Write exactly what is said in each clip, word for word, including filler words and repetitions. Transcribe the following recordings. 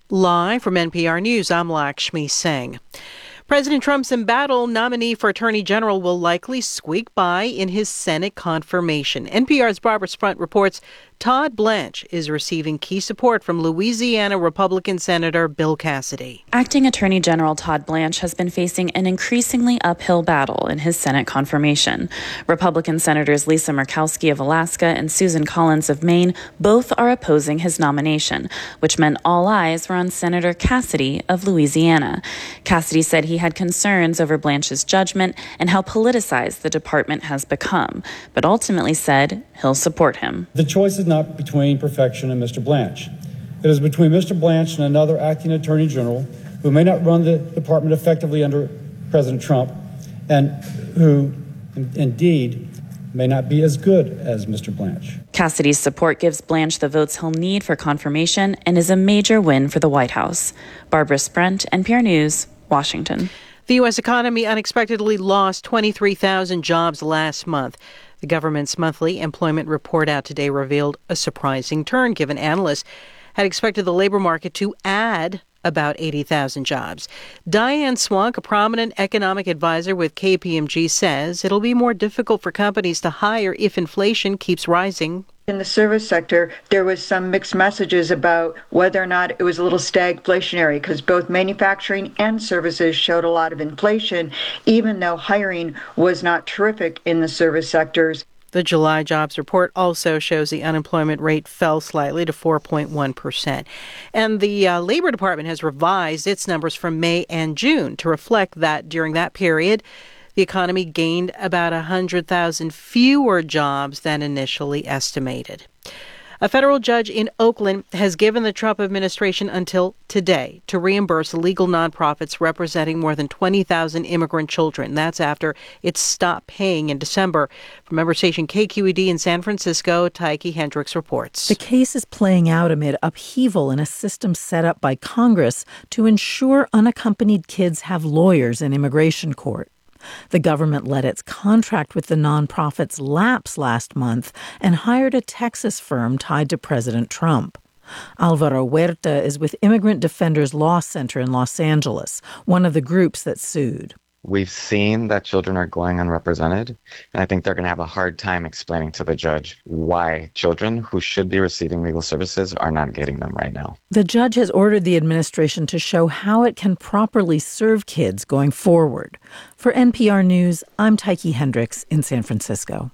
Live from N P R News, I'm Lakshmi Singh. President Trump's embattled nominee for Attorney General will likely squeak by in his Senate confirmation. N P R's Barbara Sprunt reports Todd Blanche is receiving key support from Louisiana Republican Senator Bill Cassidy. Acting Attorney General Todd Blanche has been facing an increasingly uphill battle in his Senate confirmation. Republican Senators Lisa Murkowski of Alaska and Susan Collins of Maine both are opposing his nomination, which meant all eyes were on Senator Cassidy of Louisiana. Cassidy said he had concerns over Blanche's judgment and how politicized the department has become, but ultimately said he'll support him. The choice is not between perfection and Mister Blanche. It is between Mister Blanche and another acting attorney general who may not run the department effectively under President Trump and who, indeed, may not be as good as Mister Blanche. Cassidy's support gives Blanche the votes he'll need for confirmation and is a major win for the White House. Barbara Sprunt, N P R News, Washington. The U S economy unexpectedly lost twenty-three thousand jobs last month. The government's monthly employment report out today revealed a surprising turn, given analysts had expected the labor market to add about eighty thousand jobs. Diane Swunk, a prominent economic advisor with K P M G, says it'll be more difficult for companies to hire if inflation keeps rising. In the service sector, there was some mixed messages about whether or not it was a little stagflationary, because both manufacturing and services showed a lot of inflation, even though hiring was not terrific in the service sectors. The July jobs report also shows the unemployment rate fell slightly to four point one percent. And the uh, Labor Department has revised its numbers from May and June to reflect that during that period, the economy gained about one hundred thousand fewer jobs than initially estimated. A federal judge in Oakland has given the Trump administration until today to reimburse illegal nonprofits representing more than twenty thousand immigrant children. That's after it stopped paying in December. From member station K Q E D in San Francisco, Tyche Hendricks reports. The case is playing out amid upheaval in a system set up by Congress to ensure unaccompanied kids have lawyers in immigration court. The government let its contract with the nonprofits lapse last month and hired a Texas firm tied to President Trump. Alvaro Huerta is with Immigrant Defenders Law Center in Los Angeles, one of the groups that sued. We've seen that children are going unrepresented, and I think they're going to have a hard time explaining to the judge why children who should be receiving legal services are not getting them right now. The judge has ordered the administration to show how it can properly serve kids going forward. For N P R News, I'm Tyche Hendricks in San Francisco.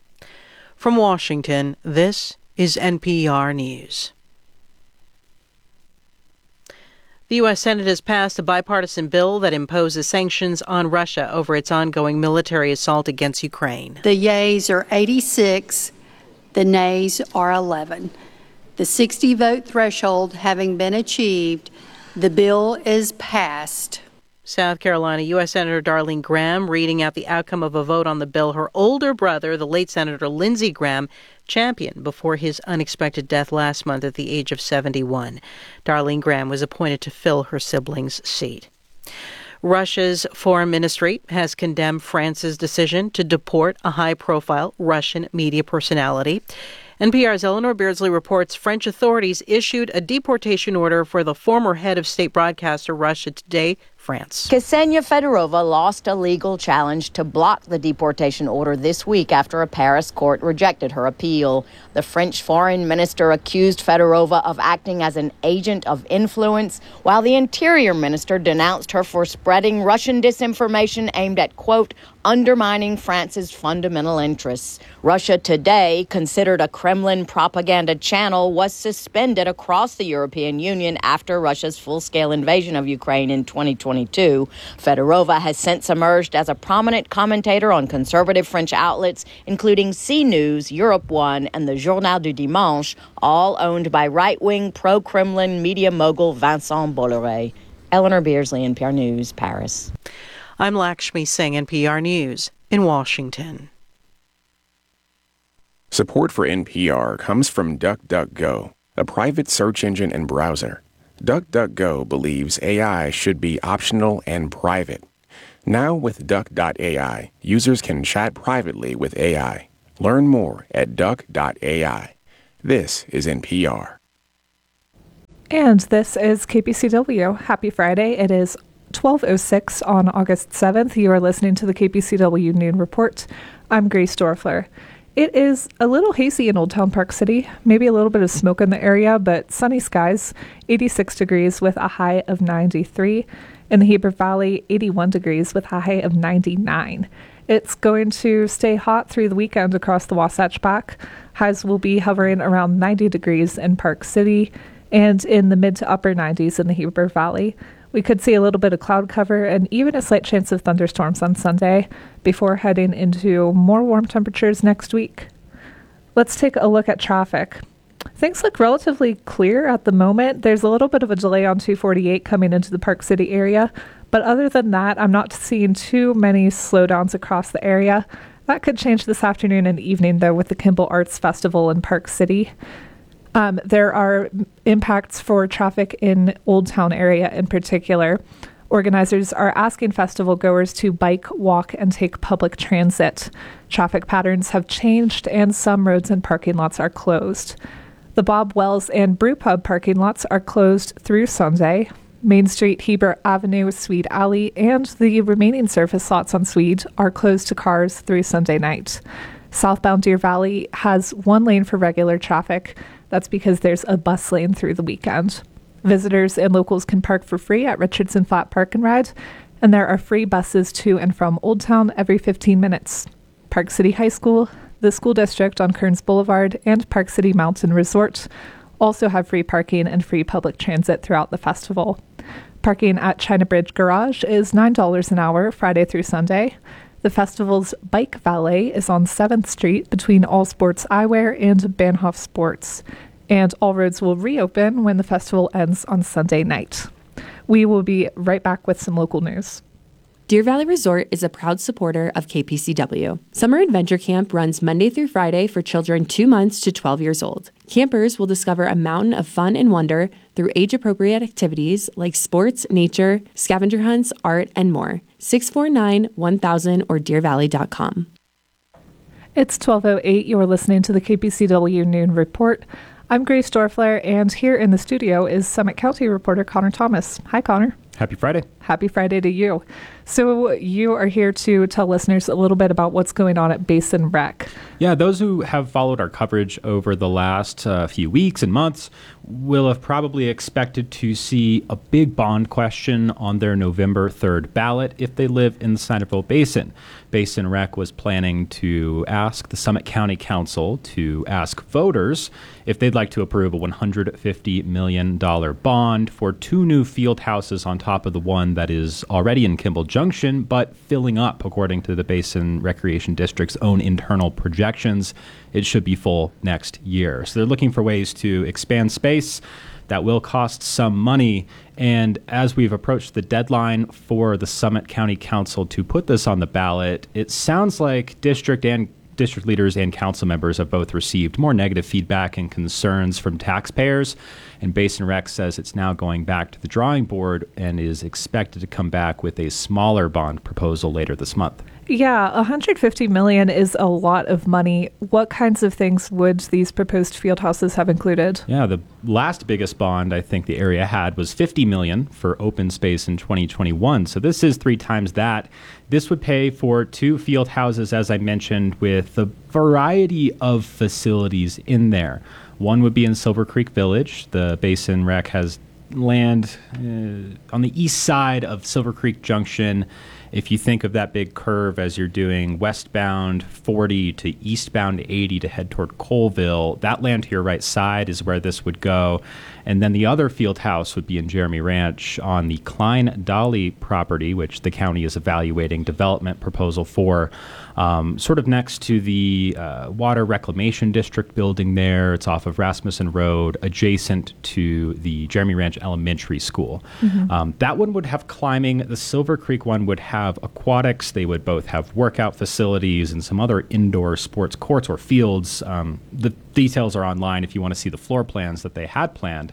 From Washington, this is N P R News. The U S Senate has passed a bipartisan bill that imposes sanctions on Russia over its ongoing military assault against Ukraine. The yeas are eighty-six, the nays are eleven. The sixty-vote threshold having been achieved, the bill is passed. South Carolina U S Senator Darlene Graham reading out the outcome of a vote on the bill her older brother, the late Senator Lindsey Graham, championed before his unexpected death last month at the age of seventy-one. Darlene Graham was appointed to fill her sibling's seat. Russia's foreign ministry has condemned France's decision to deport a high-profile Russian media personality. N P R's Eleanor Beardsley reports French authorities issued a deportation order for the former head of state broadcaster Russia Today, France. Ksenia Fedorova lost a legal challenge to block the deportation order this week after a Paris court rejected her appeal. The French foreign minister accused Fedorova of acting as an agent of influence, while the interior minister denounced her for spreading Russian disinformation aimed at, quote, undermining France's fundamental interests. Russia Today, considered a Kremlin propaganda channel, was suspended across the European Union after Russia's full-scale invasion of Ukraine in twenty twenty-two. Fedorova has since emerged as a prominent commentator on conservative French outlets, including C News, Europe One, and the Journal du Dimanche, all owned by right-wing pro-Kremlin media mogul Vincent Bolloré. Eleanor Beardsley, N P R News, Paris. I'm Lakshmi Singh, N P R News in Washington. Support for N P R comes from DuckDuckGo, a private search engine and browser. DuckDuckGo believes A I should be optional and private. Now with Duck dot A I, users can chat privately with A I. Learn more at Duck dot A I. This is N P R. And this is K P C W. Happy Friday. It is twelve oh six on August seventh. You are listening to the K P C W Noon Report. I'm Grace Dorfler. It is a little hazy in Old Town Park City, maybe a little bit of smoke in the area, but sunny skies, eighty-six degrees with a high of ninety-three. In the Heber Valley, eighty-one degrees with a high of ninety-nine. It's going to stay hot through the weekend across the Wasatch Back. Highs will be hovering around ninety degrees in Park City and in the mid to upper nineties in the Heber Valley. We could see a little bit of cloud cover and even a slight chance of thunderstorms on Sunday before heading into more warm temperatures next week. Let's take a look at traffic. Things look relatively clear at the moment. There's a little bit of a delay on two forty-eight coming into the Park City area, but other than that, I'm not seeing too many slowdowns across the area. That could change this afternoon and evening, though, with the Kimball Arts Festival in Park City. Um, there are impacts for traffic in Old Town area in particular. Organizers are asking festival goers to bike, walk, and take public transit. Traffic patterns have changed, and some roads and parking lots are closed. The Bob Wells and Brew Pub parking lots are closed through Sunday. Main Street, Heber Avenue, Swede Alley, and the remaining surface lots on Swede are closed to cars through Sunday night. Southbound Deer Valley has one lane for regular traffic. That's because there's a bus lane through the weekend. Visitors and locals can park for free at Richardson Flat Park and Ride, and there are free buses to and from Old Town every fifteen minutes. Park City High School, the school district on Kearns Boulevard, and Park City Mountain Resort also have free parking and free public transit throughout the festival. Parking at China Bridge Garage is nine dollars an hour Friday through Sunday. The festival's bike valet is on seventh Street between All Sports Eyewear and Bahnhof Sports, and all roads will reopen when the festival ends on Sunday night. We will be right back with some local news. Deer Valley Resort is a proud supporter of K P C W. Summer Adventure Camp runs Monday through Friday for children two months to twelve years old. Campers will discover a mountain of fun and wonder through age-appropriate activities like sports, nature, scavenger hunts, art, and more. six four nine, one thousand or deer valley dot com. It's twelve oh eight. You are listening to the K P C W Noon Report. I'm Grace Dorfler, and here in the studio is Summit County reporter Connor Thomas. Hi, Connor. Happy Friday. Happy Friday to you. So you are here to tell listeners a little bit about what's going on at Basin Rec. Yeah, those who have followed our coverage over the last uh, few weeks and months will have probably expected to see a big bond question on their November third ballot if they live in the Snyderville Basin. Basin Rec was planning to ask the Summit County Council to ask voters if they'd like to approve a one hundred fifty million dollars bond for two new field houses on top of the one that is already in Kimball Junction, but filling up, according to the Basin Recreation District's own internal projections. It should be full next year. So they're looking for ways to expand space. That will cost some money. And as we've approached the deadline for the Summit County Council to put this on the ballot, it sounds like district and district leaders and council members have both received more negative feedback and concerns from taxpayers. And Basin Rec says it's now going back to the drawing board and is expected to come back with a smaller bond proposal later this month. Yeah, one hundred fifty million dollars is a lot of money. What kinds of things would these proposed field houses have included? Yeah, the last biggest bond I think the area had was fifty million dollars for open space in twenty twenty-one. So this is three times that. This would pay for two field houses, as I mentioned, with a variety of facilities in there. One would be in Silver Creek Village. The Basin Rec has land uh, on the east side of Silver Creek Junction. If you think of that big curve as you're doing westbound forty to eastbound eighty to head toward Colville, that land to your right side is where this would go. And then the other field house would be in Jeremy Ranch on the Klein Dolly property, which the county is evaluating development proposal for, um, sort of next to the uh, Water Reclamation District building there. It's off of Rasmussen Road, adjacent to the Jeremy Ranch Elementary School. Mm-hmm. Um, that one would have climbing. The Silver Creek one would have aquatics. They would both have workout facilities and some other indoor sports courts or fields. Um, the details are online if you want to see the floor plans that they had planned.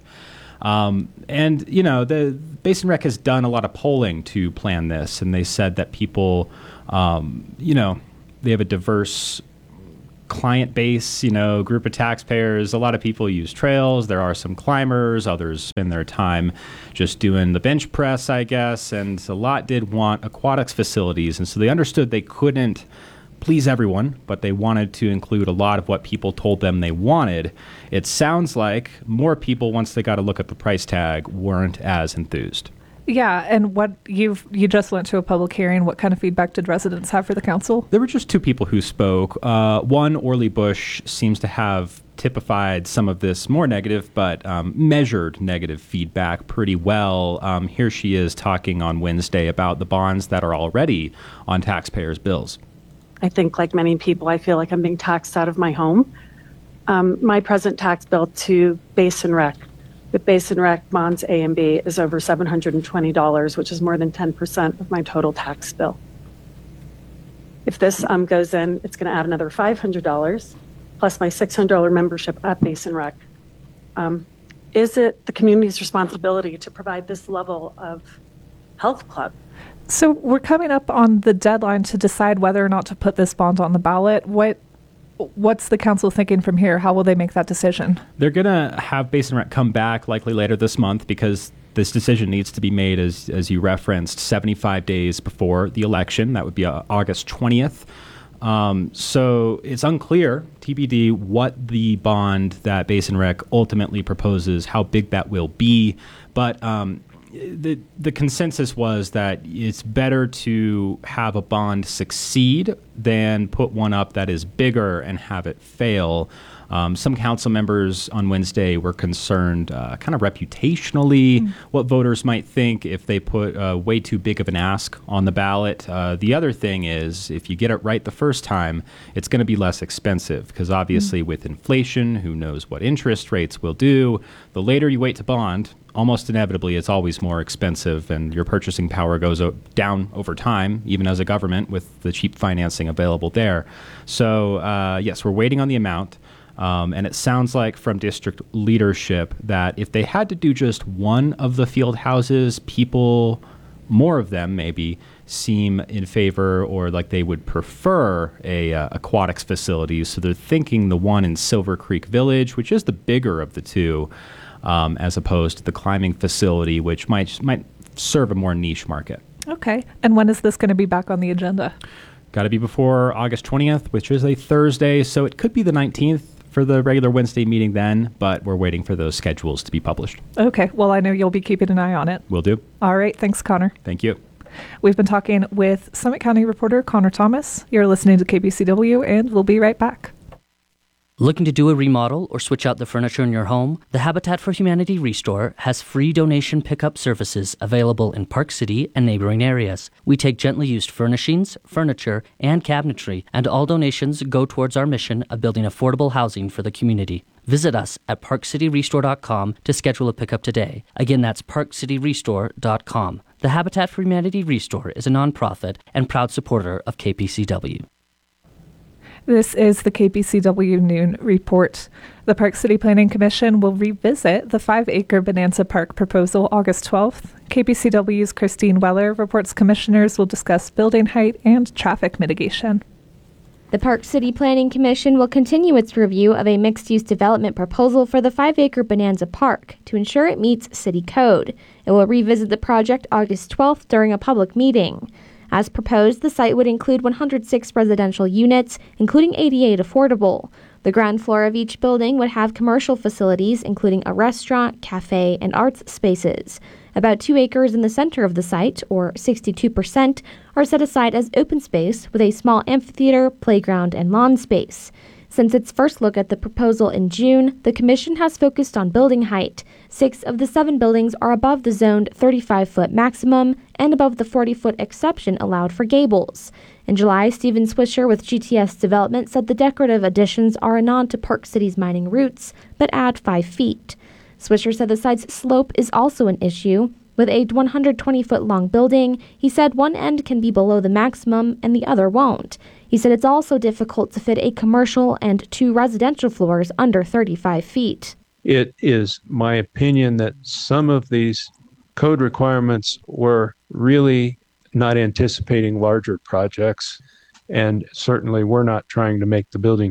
Um, and, you know, the Basin Rec has done a lot of polling to plan this, and they said that people, um, you know, they have a diverse client base, you know, group of taxpayers. A lot of people use trails. There are some climbers. Others spend their time just doing the bench press, I guess. And a lot did want aquatics facilities. And so they understood they couldn't please everyone, but they wanted to include a lot of what people told them they wanted. It sounds like more people, once they got a look at the price tag, weren't as enthused. Yeah, and what you've you just went to a public hearing. What kind of feedback did residents have for the council? There were just two people who spoke. Uh, one, Orly Bush, seems to have typified some of this more negative, but um, measured negative feedback pretty well. Um, here she is talking on Wednesday about the bonds that are already on taxpayers' bills. I think, like many people, I feel like I'm being taxed out of my home. Um, my present tax bill to Basin Rec, with Basin Rec bonds A and B, is over seven hundred twenty dollars, which is more than ten percent of my total tax bill. If this um, goes in, it's going to add another five hundred dollars, plus my six hundred dollars membership at Basin Rec. Um, is it the community's responsibility to provide this level of health club? So we're coming up on the deadline to decide whether or not to put this bond on the ballot. What What's the council thinking from here? How will they make that decision? They're going to have Basin Rec come back likely later this month because this decision needs to be made, as as you referenced, seventy-five days before the election. That would be uh, August twentieth. Um, so it's unclear, T B D, what the bond that Basin Rec ultimately proposes, how big that will be. But um, the the consensus was that it's better to have a bond succeed than put one up that is bigger and have it fail. Um, some council members on Wednesday were concerned uh, kind of reputationally mm. what voters might think if they put uh, way too big of an ask on the ballot. Uh, the other thing is, if you get it right the first time, it's going to be less expensive because obviously mm. with inflation, who knows what interest rates will do. The later you wait to bond, almost inevitably it's always more expensive and your purchasing power goes o- down over time, even as a government with the cheap financing available there. So uh, yes, we're waiting on the amount. Um, and it sounds like from district leadership that if they had to do just one of the field houses, people, more of them maybe, seem in favor or like they would prefer a uh, aquatics facility. So they're thinking the one in Silver Creek Village, which is the bigger of the two, um, as opposed to the climbing facility, which might might serve a more niche market. Okay. And when is this going to be back on the agenda? Got to be before August twentieth, which is a Thursday. So it could be the nineteenth. For the regular Wednesday meeting then, but we're waiting for those schedules to be published. Okay. Well, I know you'll be keeping an eye on it. Will do. All right. Thanks, Connor. Thank you. We've been talking with Summit County reporter Connor Thomas. You're listening to K B C W, and we'll be right back. Looking to do a remodel or switch out the furniture in your home? The Habitat for Humanity Restore has free donation pickup services available in Park City and neighboring areas. We take gently used furnishings, furniture, and cabinetry, and all donations go towards our mission of building affordable housing for the community. Visit us at park city restore dot com to schedule a pickup today. Again, that's park city restore dot com. The Habitat for Humanity Restore is a nonprofit and proud supporter of K P C W. This is the K P C W Noon Report. The Park City Planning Commission will revisit the five-acre Bonanza Park proposal August twelfth. K P C W's Christine Weller reports commissioners will discuss building height and traffic mitigation. The Park City Planning Commission will continue its review of a mixed-use development proposal for the five-acre Bonanza Park to ensure it meets city code. It will revisit the project August twelfth during a public meeting. As proposed, the site would include one hundred six residential units, including eighty-eight affordable. The ground floor of each building would have commercial facilities, including a restaurant, cafe, and arts spaces. About two acres in the center of the site, or sixty-two percent, are set aside as open space with a small amphitheater, playground, and lawn space. Since its first look at the proposal in June, the Commission has focused on building height. Six of the seven buildings are above the zoned thirty-five foot maximum and above the forty foot exception allowed for gables. In July, Stephen Swisher with G T S Development said the decorative additions are a nod to Park City's mining roots, but add five feet. Swisher said the site's slope is also an issue. With a one hundred twenty foot long building, he said one end can be below the maximum and the other won't. He said it's also difficult to fit a commercial and two residential floors under thirty-five feet. It is my opinion that some of these code requirements were really not anticipating larger projects, and certainly we're not trying to make the buildings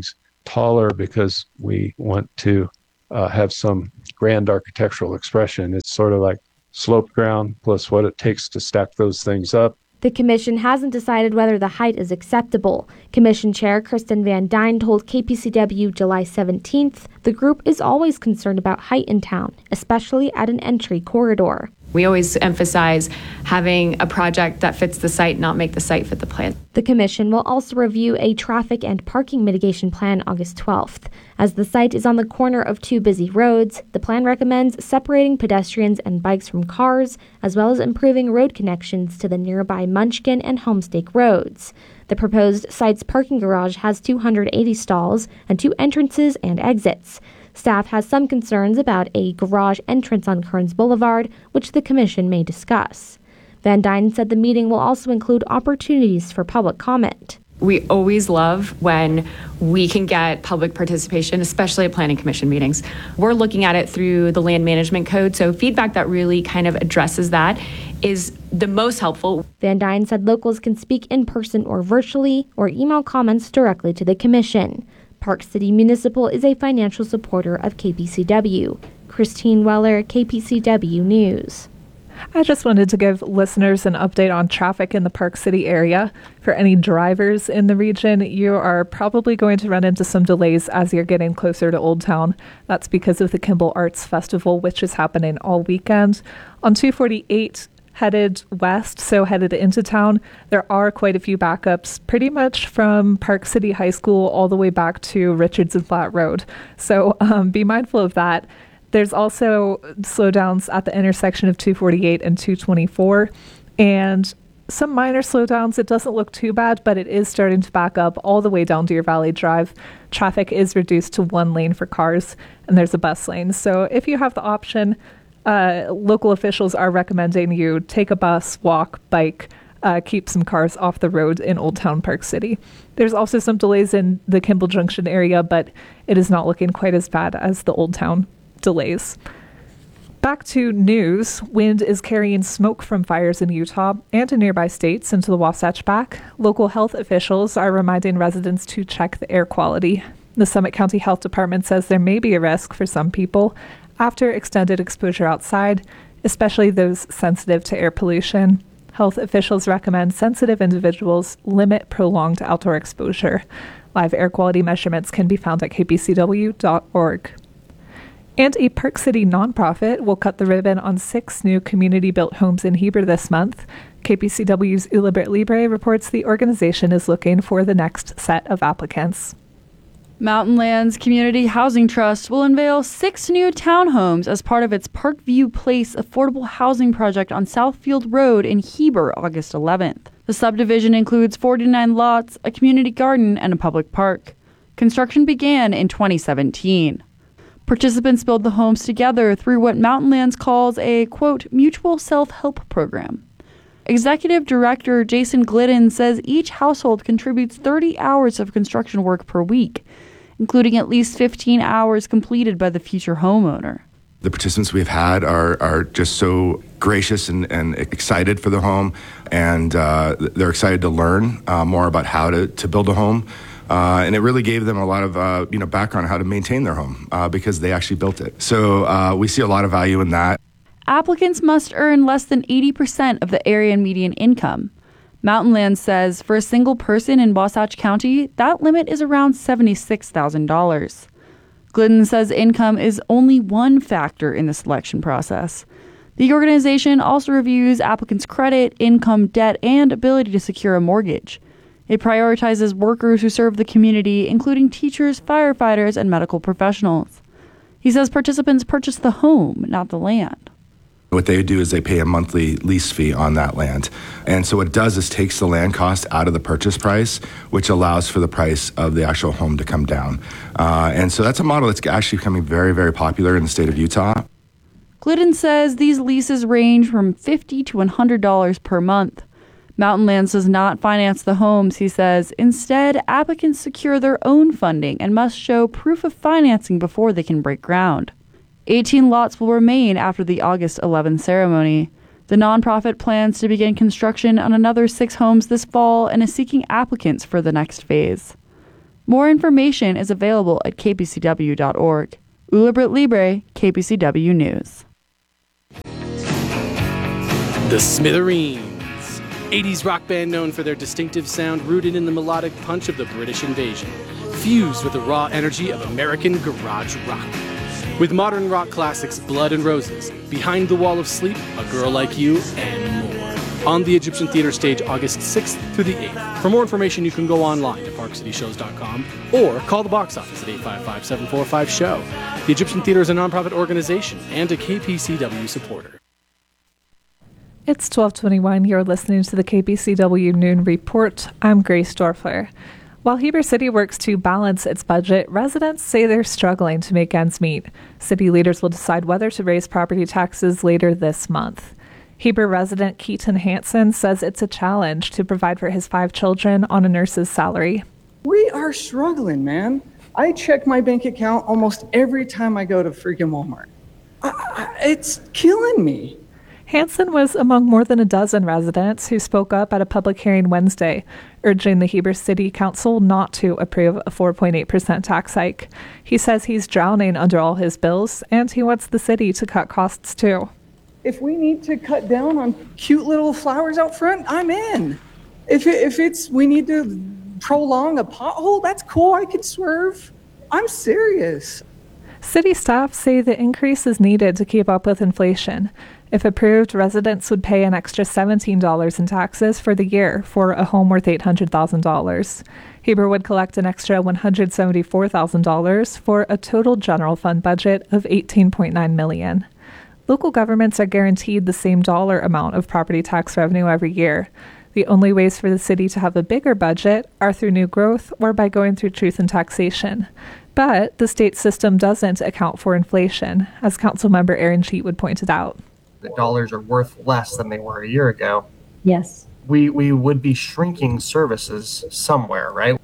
taller because we want to uh, have some grand architectural expression. It's sort of like sloped ground plus what it takes to stack those things up. The commission hasn't decided whether the height is acceptable. Commission Chair Kristen Van Dyne told K P C W July seventeenth the group is always concerned about height in town, especially at an entry corridor. We always emphasize having a project that fits the site, not make the site fit the plan. The commission will also review a traffic and parking mitigation plan August twelfth. As the site is on the corner of two busy roads, the plan recommends separating pedestrians and bikes from cars, as well as improving road connections to the nearby Munchkin and Homestake roads. The proposed site's parking garage has two hundred eighty stalls and two entrances and exits. Staff has some concerns about a garage entrance on Kearns Boulevard, which the commission may discuss. Van Dyne said the meeting will also include opportunities for public comment. We always love when we can get public participation, especially at planning commission meetings. We're looking at it through the land management code, so feedback that really kind of addresses that is the most helpful. Van Dyne said locals can speak in person or virtually, or email comments directly to the commission. Park City Municipal is a financial supporter of K P C W. Christine Weller, K P C W News. I just wanted to give listeners an update on traffic in the Park City area. For any drivers in the region, you are probably going to run into some delays as you're getting closer to Old Town. That's because of the Kimball Arts Festival, which is happening all weekend. On two forty-eight, headed west, so headed into town, there are quite a few backups, pretty much from Park City High School all the way back to Richardson Flat Road. So um, be mindful of that. There's also slowdowns at the intersection of two forty-eight and two twenty-four, and some minor slowdowns. It doesn't look too bad, but it is starting to back up all the way down Deer Valley Drive. Traffic is reduced to one lane for cars, and there's a bus lane. So if you have the option, Uh, local officials are recommending you take a bus, walk, bike, uh, keep some cars off the road in Old Town Park City. There's also some delays in the Kimball Junction area, but it is not looking quite as bad as the Old Town delays. Back to news. Wind is carrying smoke from fires in Utah and in nearby states into the Wasatch Back. Local health officials are reminding residents to check the air quality. The Summit County Health Department says there may be a risk for some people after extended exposure outside, especially those sensitive to air pollution. Health officials recommend sensitive individuals limit prolonged outdoor exposure. Live air quality measurements can be found at k p c w dot org. And a Park City nonprofit will cut the ribbon on six new community-built homes in Heber this month. K P C W's Ulibert Libre reports the organization is looking for the next set of applicants. Mountain Lands Community Housing Trust will unveil six new townhomes as part of its Parkview Place affordable housing project on Southfield Road in Heber, August eleventh. The subdivision includes forty-nine lots, a community garden, and a public park. Construction began in twenty seventeen. Participants build the homes together through what Mountain Lands calls a, quote, mutual self-help program. Executive Director Jason Glidden says each household contributes thirty hours of construction work per week, including at least fifteen hours completed by the future homeowner. The participants we've had are are just so gracious and, and excited for the home, and uh, they're excited to learn uh, more about how to, to build a home. Uh, and it really gave them a lot of uh, you know background on how to maintain their home uh, because they actually built it. So uh, we see a lot of value in that. Applicants must earn less than eighty percent of the area median income. Mountain Lands says for a single person in Wasatch County, that limit is around seventy-six thousand dollars. Glidden says income is only one factor in the selection process. The organization also reviews applicants' credit, income, debt, and ability to secure a mortgage. It prioritizes workers who serve the community, including teachers, firefighters, and medical professionals. He says participants purchase the home, not the land. What they do is they pay a monthly lease fee on that land. And so what it does is takes the land cost out of the purchase price, which allows for the price of the actual home to come down. Uh, and so that's a model that's actually becoming very, very popular in the state of Utah. Glidden says these leases range from fifty dollars to one hundred dollars per month. Mountain Lands does not finance the homes, he says. Instead, applicants secure their own funding and must show proof of financing before they can break ground. eighteen lots will remain after the August eleventh ceremony. The nonprofit plans to begin construction on another six homes this fall and is seeking applicants for the next phase. More information is available at k p c w dot org. Ula Britt Libre, K P C W News. The Smithereens, eighties rock band known for their distinctive sound rooted in the melodic punch of the British invasion, fused with the raw energy of American garage rock. With modern rock classics Blood and Roses, Behind the Wall of Sleep, A Girl Like You, and more. On the Egyptian Theater stage August sixth through the eighth. For more information, you can go online to park city shows dot com or call the box office at eight five five, seven four five, S H O W. The Egyptian Theater is a nonprofit organization and a K P C W supporter. It's twelve twenty-one. You're listening to the K P C W Noon Report. I'm Grace Dorfler. While Heber City works to balance its budget, residents say they're struggling to make ends meet. City leaders will decide whether to raise property taxes later this month. Heber resident Keaton Hansen says it's a challenge to provide for his five children on a nurse's salary. We are struggling, man. I check my bank account almost every time I go to freaking Walmart. I, I, it's killing me. Hansen was among more than a dozen residents who spoke up at a public hearing Wednesday, urging the Heber City Council not to approve a four point eight percent tax hike. He says he's drowning under all his bills, and he wants the city to cut costs too. If we need to cut down on cute little flowers out front, I'm in. If, it, if it's we need to prolong a pothole, that's cool, I can swerve. I'm serious. City staff say the increase is needed to keep up with inflation. If approved, residents would pay an extra seventeen dollars in taxes for the year for a home worth eight hundred thousand dollars. Heber would collect an extra one hundred seventy-four thousand dollars for a total general fund budget of eighteen point nine million dollars. Local governments are guaranteed the same dollar amount of property tax revenue every year. The only ways for the city to have a bigger budget are through new growth or by going through truth in taxation. But the state system doesn't account for inflation, as Councilmember Aaron Cheatwood pointed out. The dollars are worth less than they were a year ago. Yes. We we would be shrinking services somewhere, right?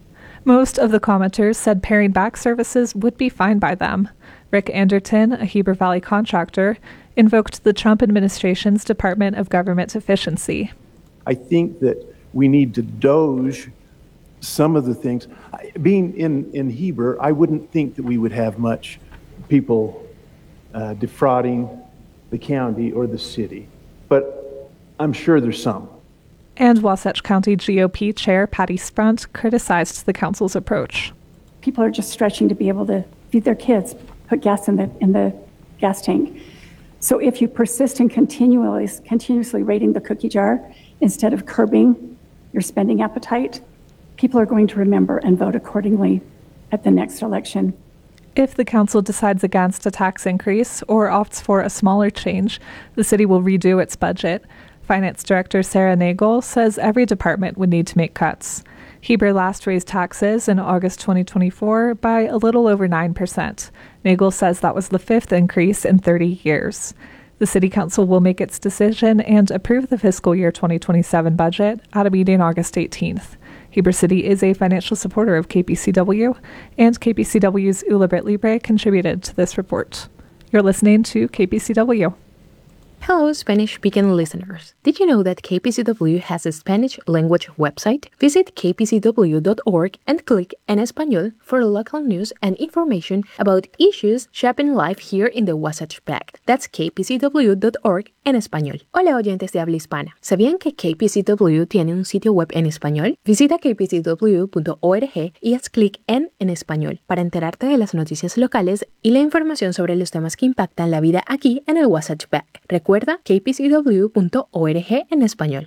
Most of the commenters said paring back services would be fine by them. Rick Anderton, a Heber Valley contractor, invoked the Trump administration's Department of Government Efficiency. I think that we need to doge some of the things. Being in, in Heber, I wouldn't think that we would have much people uh, defrauding the county or the city, but I'm sure there's some. And Wasatch County G O P Chair Patty Sprunt criticized the council's approach. People are just stretching to be able to feed their kids, put gas in the in the gas tank. So if you persist in continually continuously raiding the cookie jar instead of curbing your spending appetite, people are going to remember and vote accordingly at the next election. If the council decides against a tax increase or opts for a smaller change, the city will redo its budget. Finance Director Sarah Nagel says every department would need to make cuts. Heber last raised taxes in August twenty twenty-four by a little over nine percent. Nagel says that was the fifth increase in thirty years. The City Council will make its decision and approve the fiscal year twenty twenty-seven budget at a meeting August eighteenth. Heber City is a financial supporter of K P C W, and K P C W's Ula Britt Libre contributed to this report. You're listening to K P C W. Hello, Spanish-speaking listeners. Did you know that K P C W has a Spanish language website? Visit k p c w dot org and click En Español for local news and information about issues shaping life here in the Wasatch Pact. That's k p c w dot org en español. Hola, oyentes de habla hispana. ¿Sabían que K P C W tiene un sitio web en español? Visita k p c w punto org y haz clic en En Español para enterarte de las noticias locales y la información sobre los temas que impactan la vida aquí en el Wasatch Pact. Recuerda k p c w punto org en español.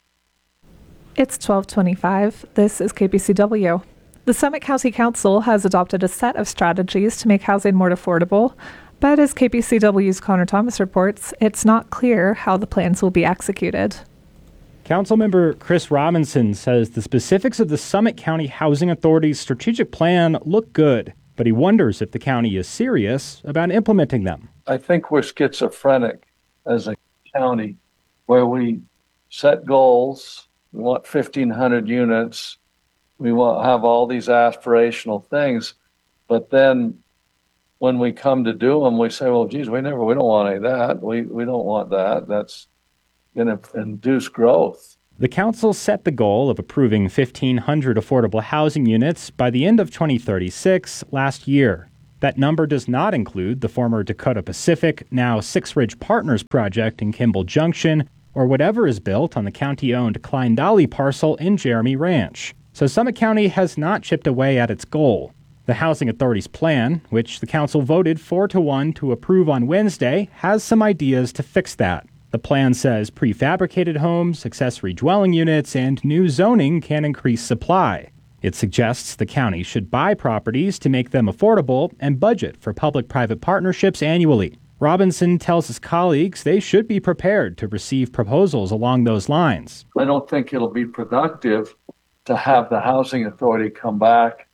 It's twelve twenty-five. This is K P C W. The Summit County Council has adopted a set of strategies to make housing more affordable, but as K P C W's Connor Thomas reports, it's not clear how the plans will be executed. Councilmember Chris Robinson says the specifics of the Summit County Housing Authority's strategic plan look good, but he wonders if the county is serious about implementing them. I think we're schizophrenic as a county where we set goals. We want fifteen hundred units. We want have all these aspirational things, but then when we come to do them, we say, well, geez, we never, we don't want any of that. We, we don't want that. That's going to induce growth. The council set the goal of approving fifteen hundred affordable housing units by the end of twenty thirty-six last year. That number does not include the former Dakota Pacific, now Six Ridge Partners project in Kimball Junction, or whatever is built on the county-owned Klein-Dolly parcel in Jeremy Ranch. So Summit County has not chipped away at its goal. The Housing Authority's plan, which the council voted four to one to approve on Wednesday, has some ideas to fix that. The plan says prefabricated homes, accessory dwelling units, and new zoning can increase supply. It suggests the county should buy properties to make them affordable and budget for public-private partnerships annually. Robinson tells his colleagues they should be prepared to receive proposals along those lines. I don't think it'll be productive to have the Housing Authority come back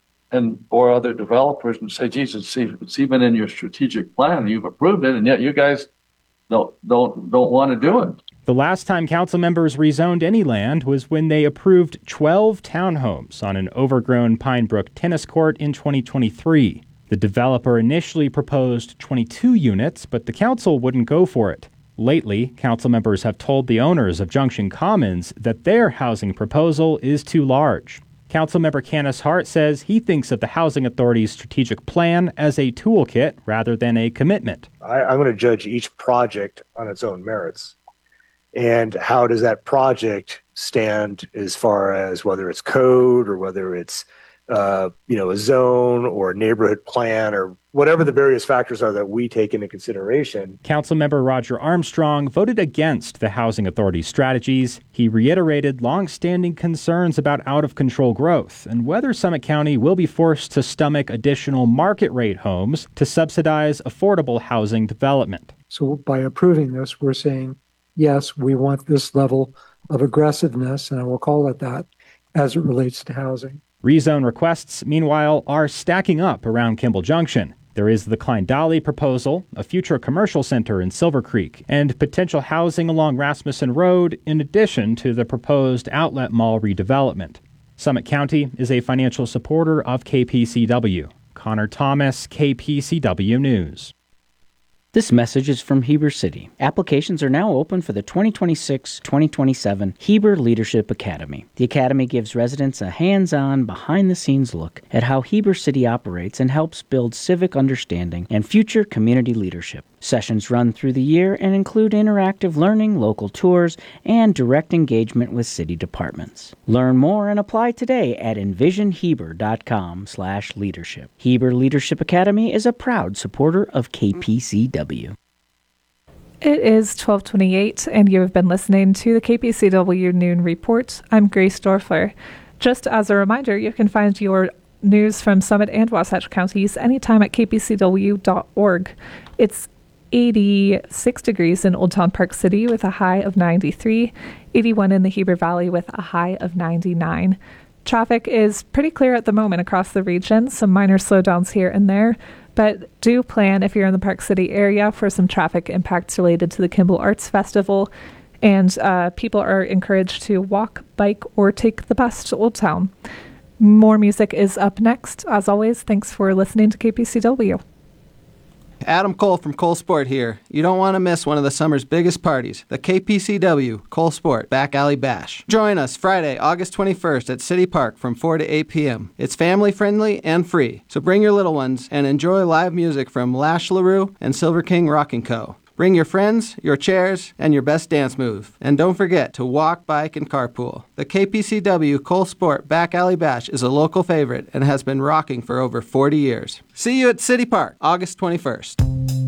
and or other developers and say, geez, it's, it's even in your strategic plan, you've approved it, and yet you guys don't don't don't want to do it. The last time council members rezoned any land was when they approved twelve townhomes on an overgrown Pine Brook tennis court in twenty twenty-three. The developer initially proposed twenty-two units, but the council wouldn't go for it. Lately, council members have told the owners of Junction Commons that their housing proposal is too large. Councilmember Candace Hart says he thinks of the Housing Authority's strategic plan as a toolkit rather than a commitment. I, I'm going to judge each project on its own merits. And how does that project stand as far as whether it's code or whether it's, uh, you know, a zone or a neighborhood plan or whatever the various factors are that we take into consideration. Councilmember Roger Armstrong voted against the Housing Authority's strategies. He reiterated long-standing concerns about out-of-control growth and whether Summit County will be forced to stomach additional market-rate homes to subsidize affordable housing development. So by approving this, we're saying, yes, we want this level of aggressiveness, and I will call it that, as it relates to housing. Rezone requests, meanwhile, are stacking up around Kimball Junction. There is the Klein-Dolly proposal, a future commercial center in Silver Creek, and potential housing along Rasmussen Road, in addition to the proposed outlet mall redevelopment. Summit County is a financial supporter of K P C W. Connor Thomas, K P C W News. This message is from Heber City. Applications are now open for the twenty twenty-six twenty twenty-seven Heber Leadership Academy. The Academy gives residents a hands-on, behind-the-scenes look at how Heber City operates and helps build civic understanding and future community leadership. Sessions run through the year and include interactive learning, local tours, and direct engagement with city departments. Learn more and apply today at envision heber dot com slash leadership. Heber Leadership Academy is a proud supporter of K P C W. It is twelve twenty-eight, and you have been listening to the K P C W Noon Report. I'm Grace Dorfler. Just as a reminder, you can find your news from Summit and Wasatch counties anytime at k p c w dot org. It's eighty-six degrees in Old Town Park City with a high of ninety-three, eighty-one in the Heber Valley with a high of ninety-nine. Traffic is pretty clear at the moment across the region, some minor slowdowns here and there, but do plan if you're in the Park City area for some traffic impacts related to the Kimball Arts Festival, and uh, people are encouraged to walk, bike, or take the bus to Old Town. More music is up next. As always, thanks for listening to K P C W. Adam Cole from Cole Sport here. You don't want to miss one of the summer's biggest parties, the K P C W Cole Sport Back Alley Bash. Join us Friday, August twenty-first at City Park from four to eight p.m. It's family friendly and free, so bring your little ones and enjoy live music from Lash LaRue and Silver King Rockin' Co. Bring your friends, your chairs, and your best dance move. And don't forget to walk, bike, and carpool. The K P C W Cole Sport Back Alley Bash is a local favorite and has been rocking for over forty years. See you at City Park, August twenty-first.